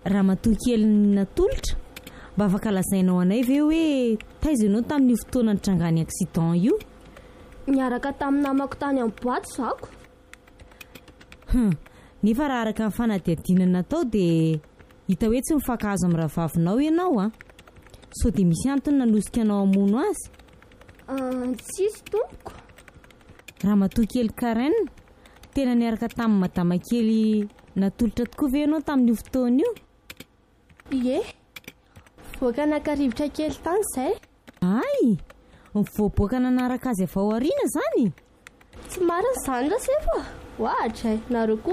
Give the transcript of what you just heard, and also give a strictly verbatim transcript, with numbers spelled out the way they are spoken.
raha matokely natolotra mba afaka lazainao anay ve hoe taizinao tamin'ny fotoana nitrangany accident io? Niaraka tamin'ny namako tany amin'ny boaty zako. Hm, nefa raha araka ny fanadihadihana natao dia hita hoe tsy mifankahazo amin'ny rahavavinao ianao a. So dia misy antony nanosika anao hamono azy? Tsisy tompoko. Raha matokely Karen, tena niaraka tamin'ny madama kely natolotra tokoa ve ianao tamin'io fotoana io? Ie, voaka nakarivotra kely tany izay. Ay, mivoaboaka nanaraka azy avy ao aoriana zany? Tsy marina izany raha sefa. Ohatra, nareo koa